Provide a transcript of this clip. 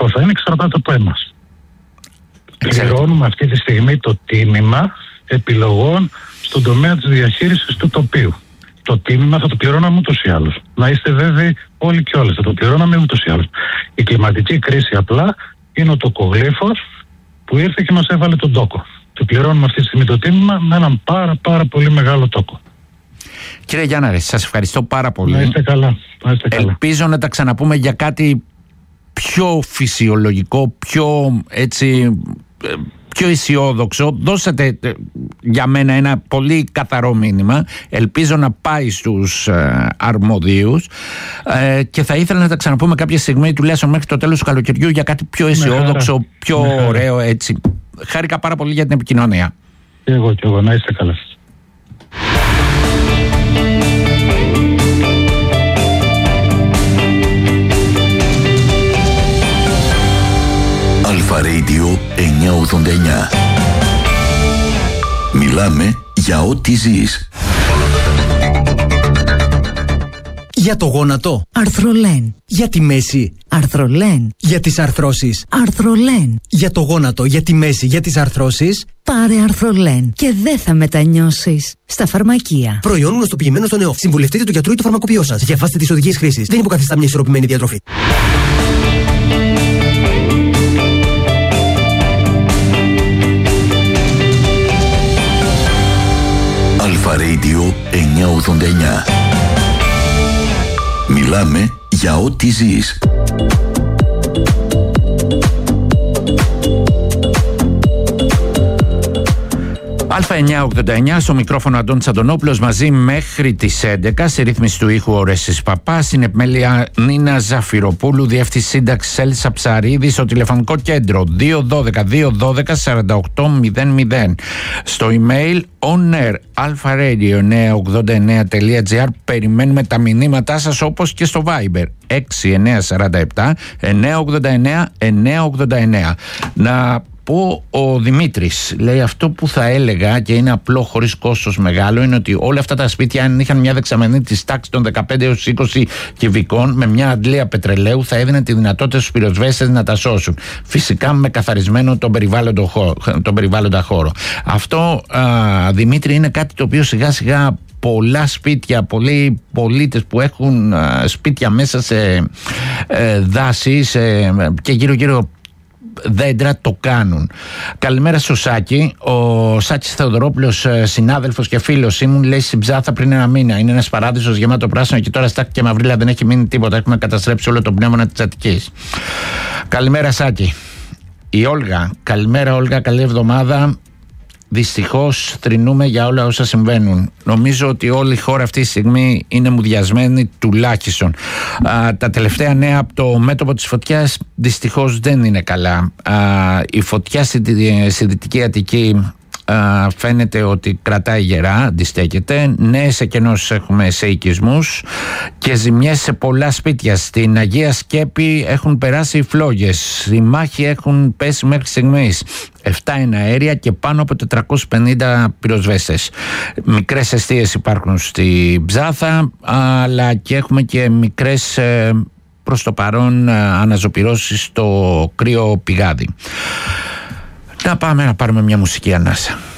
αποτελεσματικό θα είναι εξαρτάται από εμάς. Πληρώνουμε αυτή τη στιγμή το τίμημα επιλογών στον τομέα της διαχείρισης του τοπίου. Το τίμημα θα το πληρώναμε ούτως ή άλλως. Να είστε βέβαιοι όλοι και όλες, θα το πληρώναμε ούτως ή άλλως. Η κλιματική κρίση απλά είναι ο τοκογλύφος που ήρθε και μας έβαλε τον τόκο. Το πληρώνουμε αυτή τη στιγμή το τίμημα με έναν πάρα πολύ μεγάλο τόκο. Κύριε Γιάνναρη, σας ευχαριστώ πάρα πολύ. Να είστε καλά. Ελπίζω να τα ξαναπούμε για κάτι πιο φυσιολογικό, πιο αισιόδοξο. Δώσατε για μένα ένα πολύ καθαρό μήνυμα. Ελπίζω να πάει στους αρμοδίους και θα ήθελα να τα ξαναπούμε κάποια στιγμή, τουλάχιστον μέχρι το τέλος του καλοκαιριού, για κάτι πιο αισιόδοξο, πιο ωραίο έτσι. Χάρηκα πάρα πολύ για την επικοινωνία. Και εγώ, να είστε καλά. Αλφα Radio 989. Μιλάμε για ό,τι ζεις. Για το γόνατο, Αρθρολέν. για τη μέση, Αρθρολέν. για τις αρθρώσεις, Αρθρολέν. για το γόνατο, για τη μέση, για τις αρθρώσεις. Πάρε Αρθρολέν και δεν θα μετανιώσεις. Στα φαρμακεία. Προϊόν γνωστοποιημένο στο ΕΟΦ. Συμβουλευτείτε του γιατρού ή το φαρμακοποιό σας. Διαβάστε τις οδηγίες χρήσης. Δεν υποκαθιστά μια ισορροπημένη διατροφή. Αλφα Radio 989. Μιλάμε για ό,τι ζεις. Α989, στο μικρόφωνο Αντώνης Αντωνόπουλος, μαζί μέχρι τις 11. Σε ρύθμιση του ήχου Ορέσης Παπά, στην επιμέλεια Νίνα Ζαφυροπούλου, διεύθυνση σύνταξης Έλσα Ψαρίδη, στο τηλεφωνικό κέντρο 212-212-4800. Στο email onair@alpharadio989.gr. Περιμένουμε τα μηνύματά σας, όπως και στο Viber 6947 989 989. Να πω, ο Δημήτρης λέει αυτό που θα έλεγα, και είναι απλό, χωρίς κόστος μεγάλο, είναι ότι όλα αυτά τα σπίτια, αν είχαν μια δεξαμενή της τάξης των 15 έως 20 κυβικών με μια αντλία πετρελαίου, θα έδινε τη δυνατότητα στους πυροσβέστες να τα σώσουν, φυσικά με καθαρισμένο τον περιβάλλοντα χώρο. Αυτό, Δημήτρη, είναι κάτι το οποίο σιγά σιγά πολλά σπίτια, πολλοί πολίτες που έχουν σπίτια μέσα σε δάση και γύρω δέντρα το κάνουν. Καλημέρα στο Σάκη. Ο Σάκης Θεοδωρόπουλος, συνάδελφος και φίλος ήμουν, λέει στην Ψάθα πριν ένα μήνα. Είναι ένας παράδεισος γεμάτο πράσινο και τώρα στάκη και μαυρίλα, δεν έχει μείνει τίποτα. Έχουμε καταστρέψει όλο το πνεύμα της Αττικής. Καλημέρα Σάκη. Η Όλγα. Καλημέρα Όλγα, καλή εβδομάδα. Δυστυχώς θρηνούμε για όλα όσα συμβαίνουν. Νομίζω ότι όλη η χώρα αυτή τη στιγμή είναι μουδιασμένη τουλάχιστον. Τα τελευταία νέα από το μέτωπο της φωτιάς δυστυχώς δεν είναι καλά. Η φωτιά στη Δυτική Αττική φαίνεται ότι κρατάει γερά, αντιστέκεται. Νέες εκενώσεις έχουμε σε οικισμούς και ζημιές σε πολλά σπίτια. Στην Αγία Σκέπη έχουν περάσει οι φλόγες. Οι μάχοι έχουν πέσει μέχρι στιγμής 7 εναέρια και πάνω από 450 πυροσβέστες. Μικρές εστίες υπάρχουν στη Ψάθα, αλλά και έχουμε και μικρές προς το παρόν αναζωπυρώσεις στο κρύο πηγάδι. Να πάμε να πάρουμε μια μουσική ανάσα.